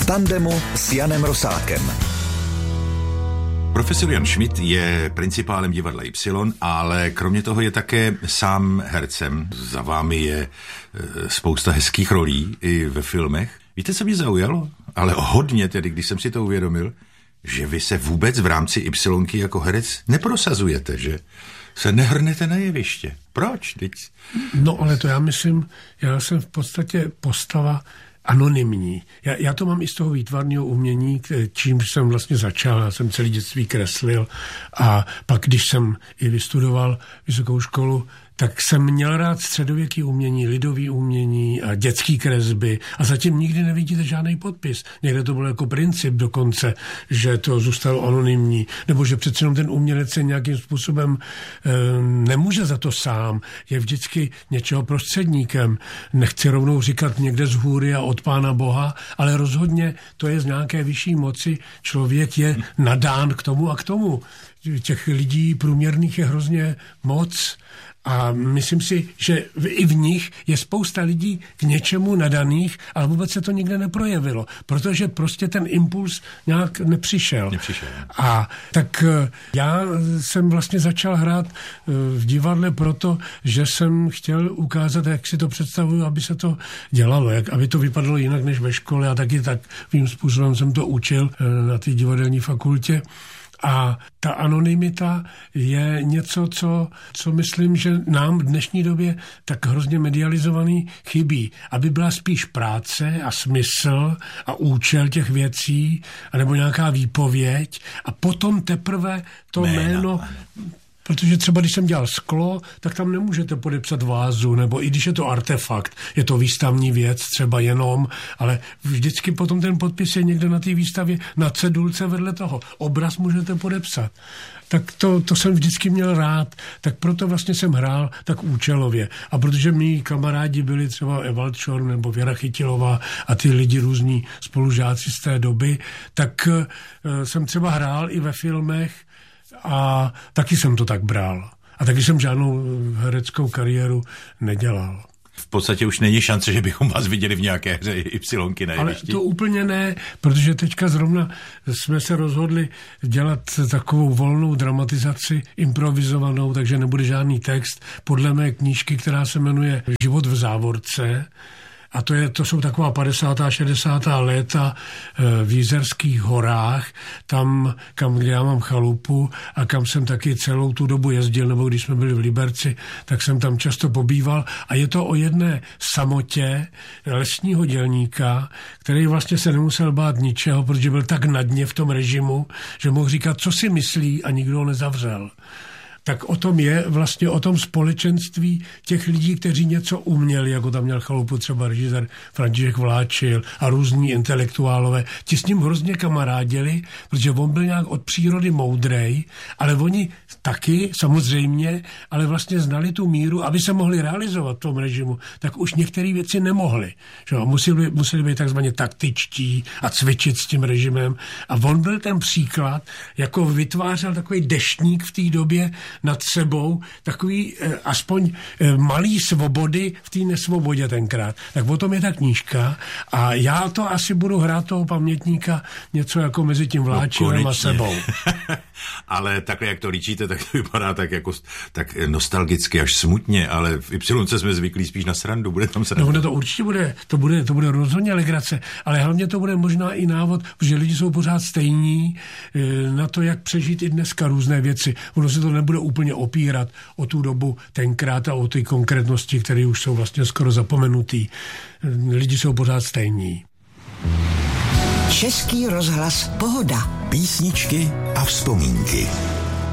v tandemu s Janem Rosákem. Profesor Jan Schmidt je principálem divadla Y, ale kromě toho je také sám hercem. Za vámi je spousta hezkých rolí i ve filmech. Víte, co mě zaujalo? Ale hodně tedy, když jsem si to uvědomil, že vy se vůbec v rámci Y jako herec neprosazujete, že se nehrnete na jeviště. Proč? Teď? No, ale to já myslím, já jsem v podstatě postava anonymní. Já to mám i z toho výtvarného umění, čímž jsem vlastně začal. Já jsem celý dětství kreslil a pak, když jsem i vystudoval vysokou školu, tak jsem měl rád středověký umění, lidový umění a dětský kresby a zatím nikdy nevidíte žádný podpis. Někde to bylo jako princip dokonce, že to zůstalo anonymní, nebo že přece jenom ten umělec se nějakým způsobem nemůže za to sám, je vždycky něčeho prostředníkem. Nechci rovnou říkat někde z hůry a od Pána Boha, ale rozhodně to je z nějaké vyšší moci. Člověk je nadán k tomu a k tomu. Těch lidí průměrných je hrozně moc. A myslím si, že i v nich je spousta lidí k něčemu nadaných, ale vůbec se to nikde neprojevilo, protože prostě ten impuls nějak nepřišel. A tak já jsem vlastně začal hrát v divadle proto, že jsem chtěl ukázat, jak si to představuju, aby se to dělalo, aby to vypadalo jinak než ve škole a taky takovým způsobem jsem to učil na té divadelní fakultě. A ta anonymita je něco, co myslím, že nám v dnešní době tak hrozně medializovaný chybí. Aby byla spíš práce a smysl a účel těch věcí, anebo nějaká výpověď a potom teprve to jméno. Protože třeba když jsem dělal sklo, tak tam nemůžete podepsat vázu, nebo i když je to artefakt, je to výstavní věc třeba jenom, ale vždycky potom ten podpis je někde na té výstavě, na cedulce vedle toho. Obraz můžete podepsat. Tak to jsem vždycky měl rád, tak proto vlastně jsem hrál tak účelově. A protože mý kamarádi byli třeba Evald Šorm nebo Věra Chytilová a ty lidi různí spolužáci z té doby, tak jsem třeba hrál i ve filmech, a taky jsem to tak bral. A taky jsem žádnou hereckou kariéru nedělal. V podstatě už není šance, že bychom vás viděli v nějaké hře Y na jevišti. Ale to úplně ne, protože teďka zrovna jsme se rozhodli dělat takovou volnou dramatizaci, improvizovanou, takže nebude žádný text podle mé knížky, která se jmenuje Život v závorce. A to jsou taková 50. a 60. léta v Jizerských horách, tam, kde já mám chalupu a kam jsem taky celou tu dobu jezdil, nebo když jsme byli v Liberci, tak jsem tam často pobýval. A je to o jedné samotě lesního dělníka, který vlastně se nemusel bát ničeho, protože byl tak na dně v tom režimu, že mohl říkat, co si myslí a nikdo ho nezavřel. Tak o tom je vlastně o tom společenství těch lidí, kteří něco uměli, jako tam měl chalupu třeba režisér František Vláčil a různí intelektuálové. Ti s ním hrozně kamarádili, protože on byl nějak od přírody moudrej, ale oni taky samozřejmě, ale vlastně znali tu míru, aby se mohli realizovat v tom režimu, tak už některé věci nemohli. Že? Museli být takzvaně taktičtí a cvičit s tím režimem. A on byl ten příklad, jako vytvářel takový deštník v té době nad sebou, takový aspoň malý svobody v té nesvobodě tenkrát. Tak o tom je ta knížka a já to asi budu hrát toho pamětníka něco jako mezi tím Vláčilem a sebou. Ale takhle, jak to líčíte, tak to vypadá tak nostalgicky, až smutně, ale v Y jsme zvyklí spíš na srandu, bude tam sranda. No to určitě bude, to bude rozhodně legrace, ale hlavně to bude možná i návod, protože lidi jsou pořád stejní na to, jak přežít i dneska různé věci. Ono se to nebude úplně opírat o tu dobu tenkrát a o ty konkrétnosti, které už jsou vlastně skoro zapomenutý. Lidi jsou pořád stejní. Český rozhlas Pohoda. Písničky a vzpomínky.